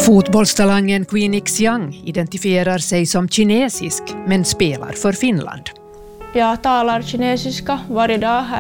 Fotbollstalangen Queen Xiang identifierar sig som kinesisk men spelar för Finland. Jag talar kinesiska varje dag här